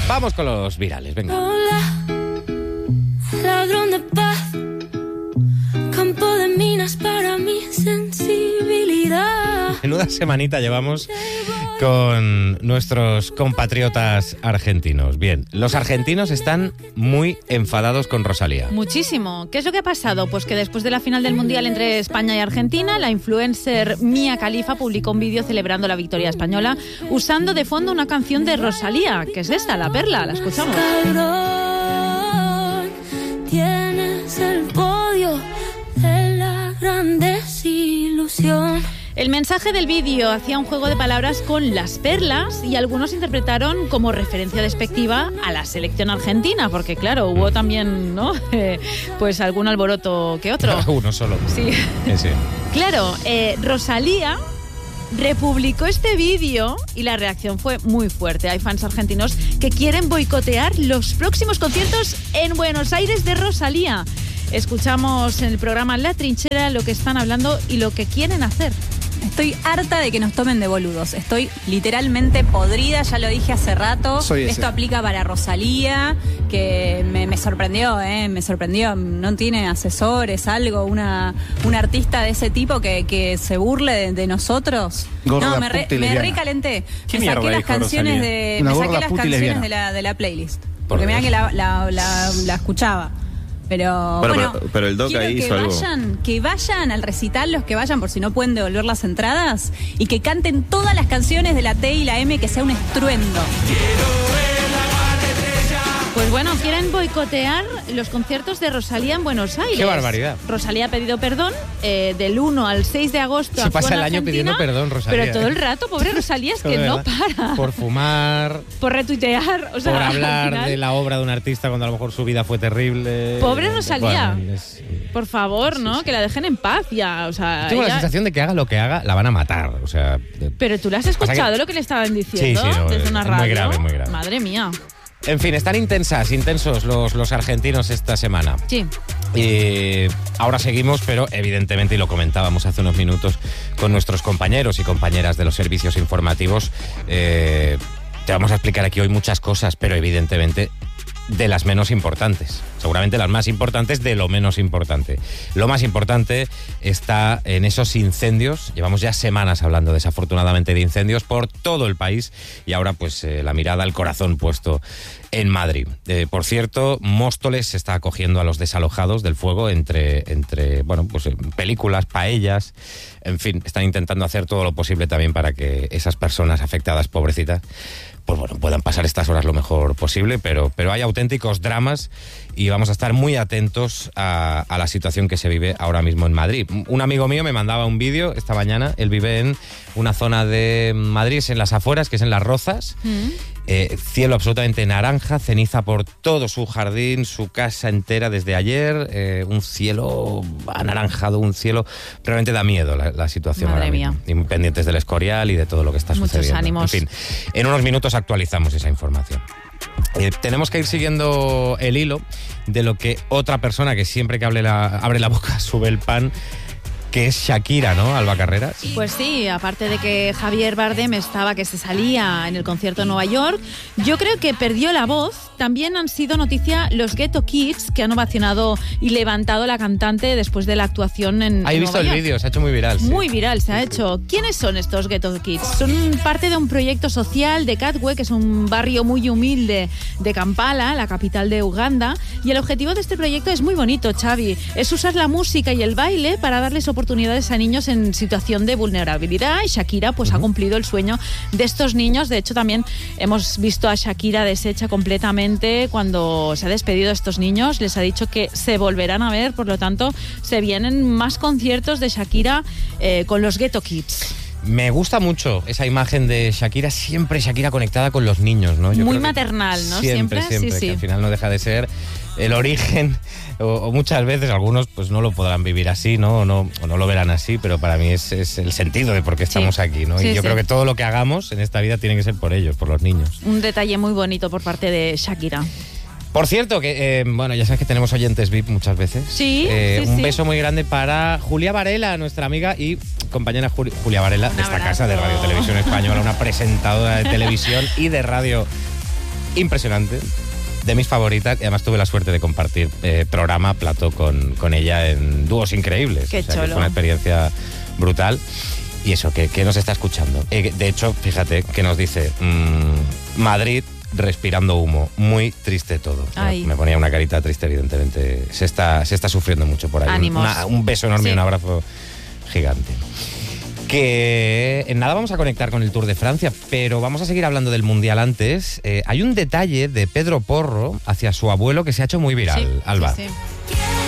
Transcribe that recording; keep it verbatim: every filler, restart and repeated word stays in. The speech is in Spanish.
Vamos con los virales, venga. Hola, ladrón de paz, campo de minas para mi sensibilidad. Menuda semanita llevamos con nuestros compatriotas argentinos. Bien, los argentinos están muy enfadados con Rosalía. Muchísimo. ¿Qué es lo que ha pasado? Pues que después de la final del Mundial entre España y Argentina, la influencer Mia Khalifa publicó un vídeo celebrando la victoria española usando de fondo una canción de Rosalía, que es esta, La Perla. La escuchamos. Cabrón, tienes el podio de la gran desilusión. El mensaje del vídeo hacía un juego de palabras con las perlas y algunos interpretaron como referencia despectiva a la selección argentina, porque claro, hubo también, ¿no? Eh, pues algún alboroto que otro. Uno solo. Sí. Sí, sí. Claro, eh, Rosalía republicó este vídeo y la reacción fue muy fuerte. Hay fans argentinos que quieren boicotear los próximos conciertos en Buenos Aires de Rosalía. Escuchamos en el programa La Trinchera lo que están hablando y lo que quieren hacer. Estoy harta de que nos tomen de boludos. Estoy literalmente podrida, ya lo dije hace rato. Soy ese. Esto aplica para Rosalía, que me, me sorprendió, ¿eh? Me sorprendió. No tiene asesores, algo, una, una artista de ese tipo que, que se burle de, de nosotros. Gorda, no, me, re, puta y me lesbiana. recalenté. ¿Qué Me mierda saqué las dijo canciones Rosalía? de. Una Me saqué gorda, las puta y canciones lesbiana. de la, de la playlist. Por Porque mira Dios. que la, la, la, la escuchaba. Pero Bueno, bueno, pero- pero el Doc quiero ahí que hizo algo. vayan, que vayan al recital, los que vayan por si no pueden devolver las entradas, y que canten todas las canciones de la T y la M, que sea un estruendo. Pues bueno, quieren boicotear los conciertos de Rosalía en Buenos Aires. ¡Qué barbaridad! Rosalía ha pedido perdón eh, del uno al seis de agosto. Se actuó pasa en el año Argentina, pidiendo perdón, Rosalía. Pero todo ¿eh? el rato, pobre Rosalía, es que De no verdad. para. Por fumar, Por retuitear. O sea, por al hablar final, de la obra de un artista cuando a lo mejor su vida fue terrible. Pobre Rosalía. Bueno, es- Por favor, ¿no? Sí, sí. Que la dejen en paz ya. O sea, Tengo la ella- sensación de que haga lo que haga, la van a matar. O sea, de- Pero tú le has Pasa que- escuchado lo que le estaban diciendo Sí, sí, no, desde es una muy radio. grave, muy grave. Madre mía. En fin, están intensas, intensos los, los argentinos esta semana. Sí. Y ahora seguimos, pero evidentemente, y lo comentábamos hace unos minutos con nuestros compañeros y compañeras de los servicios informativos, eh, te vamos a explicar aquí hoy muchas cosas, pero evidentemente de las menos importantes. Seguramente las más importantes de lo menos importante. Lo más importante está en esos incendios. Llevamos ya semanas hablando desafortunadamente de incendios por todo el país y ahora pues eh, la mirada al corazón puesto en Madrid. Eh, por cierto, Móstoles se está acogiendo a los desalojados del fuego entre, entre bueno, pues eh, películas, paellas, en fin, están intentando hacer todo lo posible también para que esas personas afectadas, pobrecitas, pues bueno, puedan pasar estas horas lo mejor posible, pero, pero hay auténticos dramas y vamos a estar muy atentos a, a la situación que se vive ahora mismo en Madrid. Un amigo mío me mandaba un vídeo esta mañana, él vive en una zona de Madrid, es en las afueras, que es en Las Rozas, Mm. eh, cielo absolutamente naranja, ceniza por todo su jardín, su casa entera desde ayer, eh, un cielo anaranjado, un cielo, realmente da miedo la, la situación Madre ahora mismo. mía. Y muy pendientes del Escorial y de todo lo que está Muchos sucediendo. ánimos. En fin, en unos minutos actualizamos esa información. Eh, tenemos que ir siguiendo el hilo de lo que otra persona que siempre que hable la, abre la boca sube el pan, que es Shakira, ¿no, Alba Carreras? Pues sí, aparte de que Javier Bardem estaba que se salía en el concierto en Nueva York, yo creo que perdió la voz. También han sido noticia los Ghetto Kids, que han ovacionado y levantado la cantante después de la actuación en Ah, he en visto Nueva el York. vídeo, se ha hecho muy viral. Sí. Muy viral se ha hecho. ¿Quiénes son estos Ghetto Kids? Son parte de un proyecto social de Katwe, que es un barrio muy humilde de Kampala, la capital de Uganda. Y el objetivo de este proyecto es muy bonito, Xavi. Es usar la música y el baile para darles oportunidades a niños en situación de vulnerabilidad. Y Shakira pues uh-huh. ha cumplido el sueño de estos niños. De hecho, también hemos visto a Shakira deshecha completamente cuando se ha despedido de estos niños. Les ha dicho que se volverán a ver, por lo tanto, se vienen más conciertos de Shakira eh, con los Ghetto Kids. Me gusta mucho esa imagen de Shakira, siempre Shakira conectada con los niños, ¿no? Yo Muy creo que maternal, ¿no? Siempre, Siempre, siempre, sí, que sí. al final no deja de ser el origen, o, o muchas veces algunos pues no lo podrán vivir así, ¿no? O no, o no lo verán así, pero para mí es, es el sentido de por qué estamos Sí. aquí, ¿no? Sí, y yo sí. creo que todo lo que hagamos en esta vida tiene que ser por ellos, por los niños. Un detalle muy bonito por parte de Shakira. Por cierto, que eh, bueno, ya sabes que tenemos oyentes V I P muchas veces. Sí, Eh, sí, un sí. beso muy grande para Julia Varela, nuestra amiga y compañera Juli- Julia Varela, Un de esta abrazo. casa de Radio Televisión Española, una presentadora de televisión y de radio impresionante, de mis favoritas, y además tuve la suerte de compartir eh, programa, plató con, con ella en Dúos Increíbles. Qué o sea, cholo. que fue una experiencia brutal. Y eso, que, que nos está escuchando. Eh, de hecho, fíjate, que nos dice, mmm, Madrid respirando humo, muy triste todo. Ay. Me ponía una carita triste, evidentemente. Se está, se está sufriendo mucho por ahí. Ánimos. Una- un beso enorme y Sí. un abrazo gigante. Que en nada vamos a conectar con el Tour de Francia, pero vamos a seguir hablando del Mundial antes. Eh, hay un detalle de Pedro Porro hacia su abuelo que se ha hecho muy viral, Sí, Alba. sí, sí.